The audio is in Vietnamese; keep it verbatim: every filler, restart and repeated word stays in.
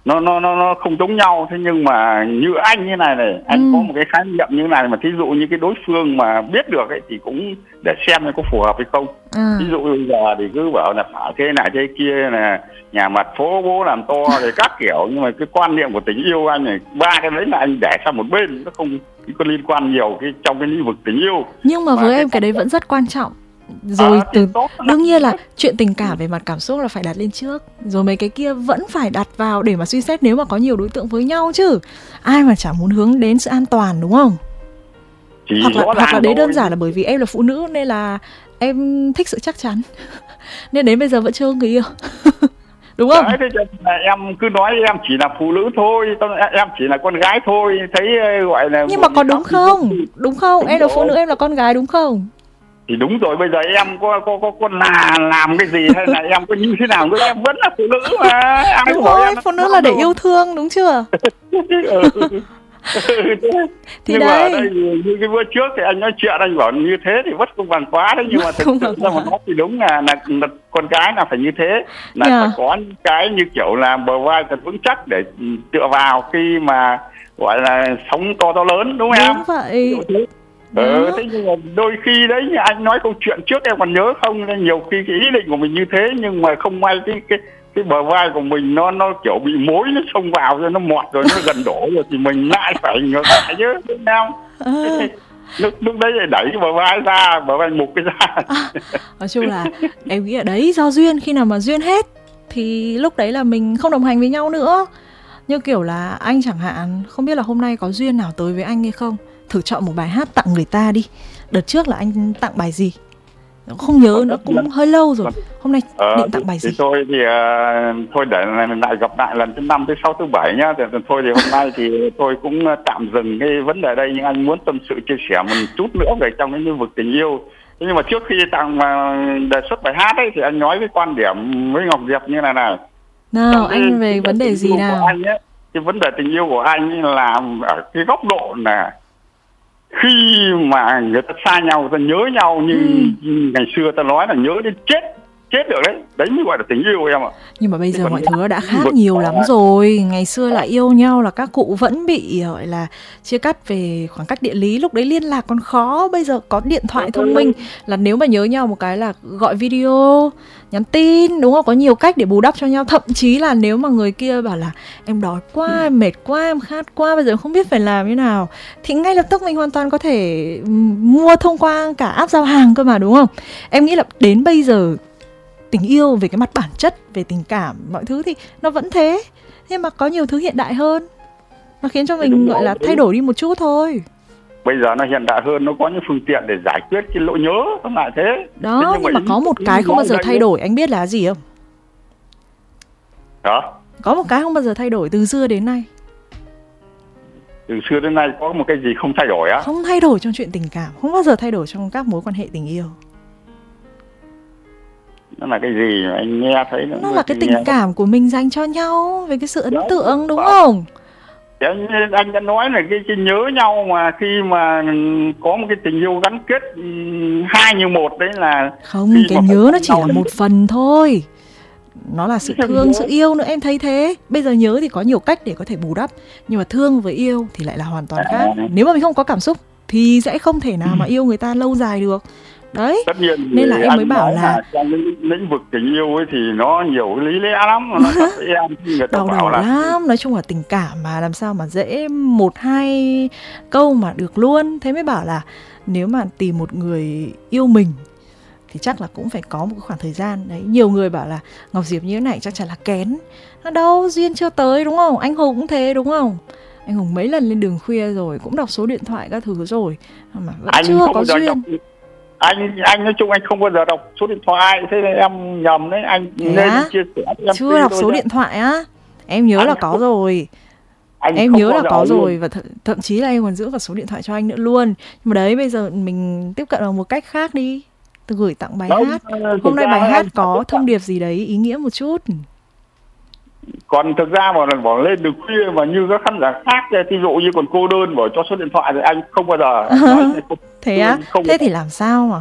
nó nó nó nó không giống nhau. Thế nhưng mà như anh như này này, anh Ừ. có một cái khái niệm như này, mà thí dụ như cái đối phương mà biết được ấy thì cũng để xem nó có phù hợp hay không. À. Ví dụ bây giờ thì cứ bảo là phải thế này thế kia, là nhà mặt phố bố làm to rồi các kiểu, nhưng mà cái quan niệm của tình yêu anh này, ba cái đấy là anh để sang một bên, nó không có liên quan nhiều cái trong cái lĩnh vực tình yêu. Nhưng mà Và với cái em cái đấy quan vẫn rất quan trọng. Rồi À, thì từ tốt lắm. đương nhiên là chuyện tình cảm về mặt cảm xúc là phải đặt lên trước, rồi mấy cái kia vẫn phải đặt vào để mà suy xét nếu mà có nhiều đối tượng với nhau chứ. Ai mà chả muốn hướng đến sự an toàn đúng không? Chỉ Hoặc là rõ hoặc là ràng đấy thôi. đơn giản là bởi vì em là phụ nữ nên là em thích sự chắc chắn. Nên đến bây giờ vẫn chưa có người yêu. Đúng không? Đấy, thế cho nên là em cứ nói em chỉ là phụ nữ thôi, tao- em chỉ là con gái thôi, thấy ờ, gọi là Nhưng mà có đúng không? Đúng không? Đúng Em là phụ rồi. nữ, em là con gái đúng không? Thì đúng rồi, bây giờ em có có có có là làm cái gì hay là em có như thế nào nữa, em vẫn là phụ nữ mà. Ai Đúng bảo rồi, em phụ nữ là để yêu thương đúng chưa? Ừ. Thì Nhưng mà ở đấy. đây như cái bữa trước thì anh nói chuyện, anh bảo như thế thì mất công bằng quá đấy, nhưng mà thực Không sự bằng ra mà quá. nói thì đúng là, là là con gái là phải như thế, là Nhờ. phải có những cái như kiểu là bờ vai thật vững chắc để tựa vào khi mà gọi là sóng to gió lớn, đúng không em? Đúng vậy. Ừ, Đó. thế nhưng mà đôi khi đấy như anh nói câu chuyện trước em còn nhớ không, nên nhiều khi cái ý định của mình như thế, nhưng mà không may cái cái cái bờ vai của mình nó nó kiểu bị mối nó xông vào rồi nó mọt rồi nó gần đổ rồi thì mình lại phải ngược lại chứ, đúng không? À. lúc lúc đấy lại đẩy cái bờ vai ra, bờ vai mục cái ra. À, nói chung là em nghĩ ở đấy do duyên, khi nào mà duyên hết thì lúc đấy là mình không đồng hành với nhau nữa. Như kiểu là anh chẳng hạn, không biết là hôm nay có duyên nào tới với anh hay không. Thử chọn một bài hát tặng người ta đi. Đợt trước là anh tặng bài gì? Không nhớ nữa, cũng hơi lâu rồi. Hôm nay Ờ, định tặng bài thì gì? thôi thì uh, thôi để lại gặp lại lần thứ năm, thứ sáu, thứ bảy nhá. Thì, thôi thì hôm nay thì tôi cũng tạm dừng cái vấn đề đây, nhưng anh muốn tâm sự chia sẻ một chút nữa về trong cái lĩnh vực tình yêu. Thế nhưng mà trước khi tặng uh, đề xuất bài hát ấy thì anh nói cái quan điểm với Ngọc Diệp như này này. Nào, Trong cái, anh về cái vấn đề gì nào? anh ấy, cái vấn đề tình yêu của anh ấy là ở cái góc độ là khi mà người ta xa nhau, người ta nhớ nhau như Ừ. ngày xưa ta nói là nhớ đến chết chết được đấy, đấy mới gọi là tình yêu em ạ. Nhưng mà bây giờ còn mọi thứ đã khác vực- nhiều lắm rồi. Ngày xưa là yêu nhau là các cụ vẫn bị gọi là chia cắt về khoảng cách địa lý, lúc đấy liên lạc còn khó. Bây giờ có điện thoại thông minh là nếu mà nhớ nhau một cái là gọi video, nhắn tin, đúng không? Có nhiều cách để bù đắp cho nhau. Thậm chí là nếu mà người kia bảo là em đói quá, em mệt quá, em khát quá, bây giờ không biết phải làm như nào, thì ngay lập tức mình hoàn toàn có thể mua thông qua cả app giao hàng cơ mà, đúng không? Em nghĩ là đến bây giờ tình yêu về cái mặt bản chất, về tình cảm, mọi thứ thì nó vẫn thế. Nhưng mà có nhiều thứ hiện đại hơn, nó khiến cho mình gọi là thay đổi đi một chút thôi. Bây giờ nó hiện đại hơn, nó có những phương tiện để giải quyết cái lỗi nhớ, nó lại thế. Đó, thế nhưng, nhưng mà có một cái không bao giờ thay đổi, anh biết là gì không? Đó. Có một cái không bao giờ thay đổi từ xưa đến nay. Từ xưa đến nay có một cái gì không thay đổi á? Không thay đổi trong chuyện tình cảm, không bao giờ thay đổi trong các mối quan hệ tình yêu. Nó là cái gì mà anh nghe thấy nó, nó là cái tình nghe... cảm của mình dành cho nhau, về cái sự ấn Đó, tượng, đúng đó. không? Anh, anh đã nói là cái, cái nhớ nhau mà khi mà có một cái tình yêu gắn kết hai như một đấy là không, cái nhớ nó chỉ là một phần thôi, nó là sự thương, sự yêu nữa, em thấy thế. Bây giờ nhớ thì có nhiều cách để có thể bù đắp, nhưng mà thương với yêu thì lại là hoàn toàn khác. Nếu mà mình không có cảm xúc thì sẽ không thể nào mà yêu người ta lâu dài được. Đấy, tất nhiên nên là em mới bảo là, là trong lĩnh vực tình yêu ấy thì nó nhiều cái lý lẽ lắm, nó thật với em người ta đau bảo đầu là lắm. Nói chung là tình cảm mà làm sao mà dễ một hai câu mà được luôn. Thế mới bảo là nếu mà tìm một người yêu mình thì chắc là cũng phải có một khoảng thời gian. Đấy, nhiều người bảo là Ngọc Diệp như thế này chắc chắn là kén. Nó đâu, duyên chưa tới, đúng không? Anh Hùng cũng thế, đúng không? Anh Hùng mấy lần lên đường khuya rồi, cũng đọc số điện thoại các thứ rồi mà vẫn anh chưa có duyên. Đọc, anh anh nói chung anh không bao giờ đọc số điện thoại, thế nên em nhầm đấy, anh thế nên á? chia sẻ em chưa đọc số đấy. điện thoại á? Em nhớ anh là có không, rồi. Em nhớ là có rồi luôn. Và th- thậm chí là em còn giữ cả số điện thoại cho anh nữa luôn. Nhưng mà đấy, bây giờ mình tiếp cận bằng một cách khác đi. Tôi gửi tặng bài Đâu, hát. Hôm nay bài hát có thông điệp gì đấy ý nghĩa một chút. Còn thực ra mà bỏ lên được khuya mà như các khán giả khác, ví dụ như còn cô đơn bỏ cho số điện thoại thì anh không bao giờ. Thế á? Thế thì làm sao mà